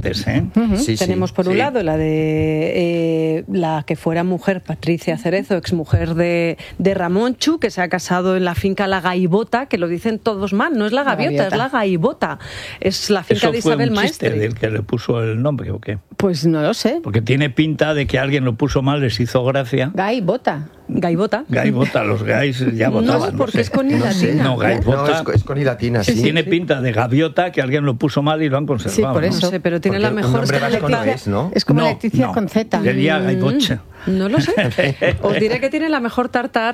diferentes, ¿eh? Tenemos por un lado la de la que fuera mujer, Patricia Cerezo, exmujer de Ramón Chu, que se ha casado en la finca La Gaivota, que lo dicen todos mal, no es La Gaviota, es La Gaivota. Es la finca de Isabel Maestre. ¿Eso fue un chiste del que le puso el nombre o qué? Pues no lo sé. Porque tiene pinta de que alguien lo puso mal, les hizo gracia. Gaivota. Gaivota, los gays ya votaban. No, porque es con I latina. No, Gaivota. No, es con I latina, sí. Tiene pinta de gaviota que alguien lo puso mal y lo han conservado. Sí, por eso. No sé, pero tiene porque la mejor... Es como Leticia con Z. Sería Gaivocha. No lo sé. Os diré que tiene la mejor tarta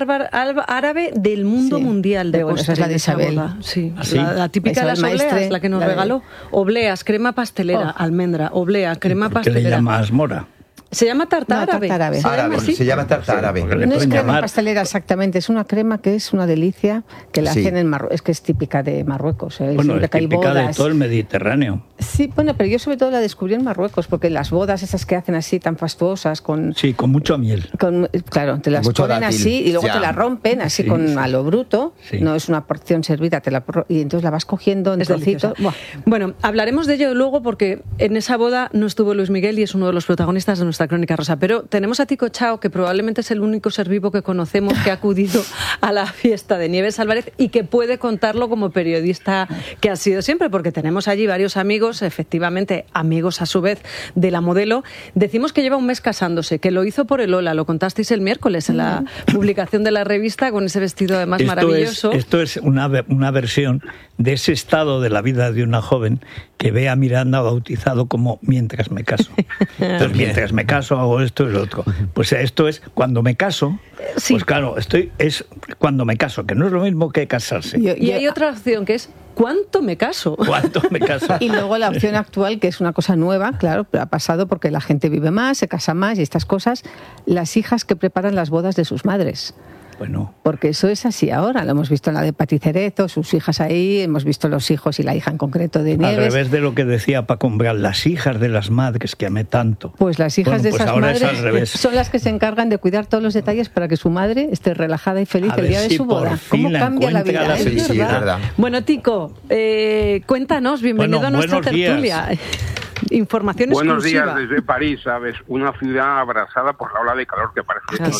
árabe del mundo mundial de postre. Esa es la de Isabel. Sí. La típica de las obleas, la que nos regaló. Obleas, crema pastelera, almendra, oblea, crema pastelera. ¿Qué le llamas Mora? Se llama tarta árabe. Se llama tarta árabe. No es crema pastelera exactamente, es una crema que es una delicia, que la hacen en Marruecos, es que es típica de Marruecos. Bueno, es típica de todo el Mediterráneo. Sí, bueno, pero yo sobre todo la descubrí en Marruecos, porque las bodas esas que hacen así tan fastuosas con... Sí, con mucho miel. Claro, te las mucho ponen dátil. así y luego te la rompen así a lo bruto, no es una porción servida, y entonces la vas cogiendo en trocitos. Bueno, hablaremos de ello luego porque en esa boda no estuvo Luis Miguel y es uno de los protagonistas de nuestra Crónica Rosa, pero tenemos a Tico Chao, que probablemente es el único ser vivo que conocemos que ha acudido a la fiesta de Nieves Álvarez y que puede contarlo como periodista que ha sido siempre, porque tenemos allí varios amigos, efectivamente amigos a su vez de la modelo. Decimos que lleva un mes casándose, que lo hizo por el Ola, lo contasteis el miércoles en la publicación de la revista con ese vestido además maravilloso. Esto es una versión de ese estado de la vida de una joven que ve a Miranda bautizado como mientras me caso. Entonces, mientras me caso hago esto y lo otro. Pues esto es cuando me caso, pues claro, es cuando me caso, que no es lo mismo que casarse. Y hay otra opción que es ¿cuánto me caso? ¿Cuánto me caso? Y luego la opción actual, que es una cosa nueva, claro, ha pasado porque la gente vive más, se casa más y estas cosas, las hijas que preparan las bodas de sus madres. Bueno. Porque eso es así ahora, lo hemos visto en la de Pati Cerezo, sus hijas ahí, hemos visto los hijos y la hija en concreto de Nieves. Al revés de lo que decía Paco Umbral, las hijas de las madres que amé tanto. Pues las hijas de esas ahora madres son las que se encargan de cuidar todos los detalles para que su madre esté relajada y feliz el día de su boda. ¿Cómo cambia la vida? Es verdad. Bueno, Tico, cuéntanos, bienvenido a nuestra tertulia. Información Buenos exclusiva. días desde París, ¿sabes? Una ciudad abrazada por la ola de calor que parece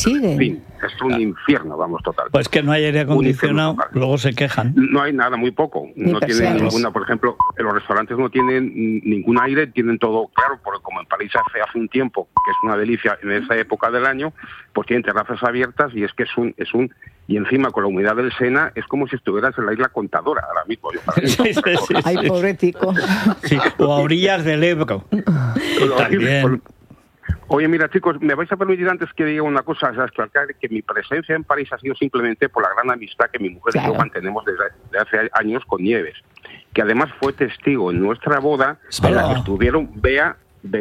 es un infierno, vamos, total. Pues que no hay aire acondicionado, luego se quejan. No hay nada, muy poco. No tienen ninguna, por ejemplo, los restaurantes no tienen ningún aire, tienen todo claro, porque como en París hace un tiempo, que es una delicia en esa época del año, pues tienen terrazas abiertas y es que es un y encima con la humedad del Sena es como si estuvieras en la isla Contadora ahora mismo. Ay, pobre Tico. Sí, o a orillas del Ebro. También. Oye, mira, chicos, me vais a permitir antes que diga una cosa, ¿sabes? Que mi presencia en París ha sido simplemente por la gran amistad que mi mujer y yo mantenemos desde hace años con Nieves, que además fue testigo en nuestra boda en la que estuvieron Bea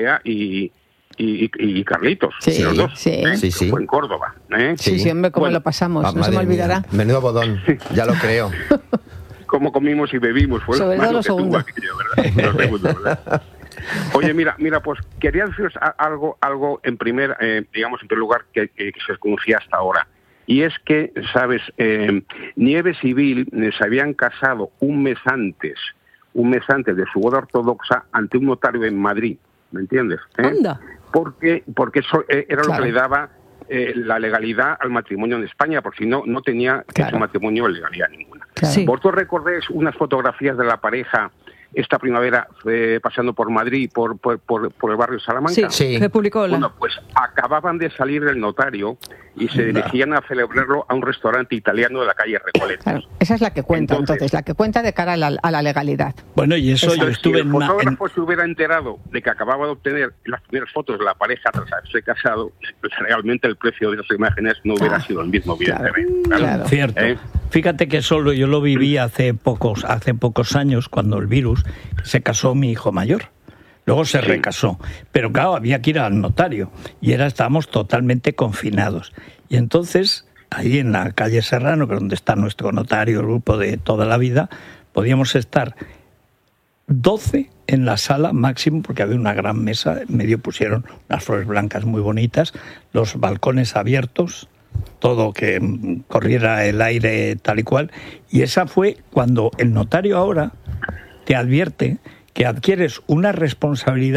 y Carlitos, los dos. Sí. Fue en Córdoba. Sí, hombre, cómo lo pasamos, no se me olvidará. Menudo bodón, ya lo creo. Cómo comimos y bebimos, fue sobre todo lo segundo. ¿Verdad? Oye, mira, pues quería deciros algo en primer lugar que se desconocía hasta ahora. Y es que, ¿sabes? Nieves y Bill se habían casado un mes antes de su boda ortodoxa ante un notario en Madrid, ¿me entiendes? Anda. Porque eso era lo que le daba la legalidad al matrimonio en España, porque si no tenía ese matrimonio legalidad ninguna. Sí. ¿Vosotros recordáis unas fotografías de la pareja esta primavera pasando por Madrid, por el barrio Salamanca? Sí, que publicó Ola. Bueno, pues acababan de salir del notario y se dirigían a celebrarlo a un restaurante italiano de la calle Recoleta. Claro, esa es la que cuenta, entonces la que cuenta de cara a la legalidad. Bueno, y eso yo estuve si el fotógrafo se hubiera enterado de que acababa de obtener las primeras fotos de la pareja tras haberse casado, pues realmente el precio de esas imágenes no hubiera sido el mismo, evidentemente. Claro. Cierto. Fíjate que solo yo lo viví hace pocos años, cuando el virus se casó mi hijo mayor. Luego se recasó. Pero claro, había que ir al notario. Y estábamos totalmente confinados. Y entonces, ahí en la calle Serrano, que es donde está nuestro notario, el grupo de toda la vida, podíamos estar 12 en la sala máximo, porque había una gran mesa. En medio pusieron unas flores blancas muy bonitas, los balcones abiertos, todo que corriera el aire tal y cual. Y esa fue cuando el notario ahora te advierte que adquieres una responsabilidad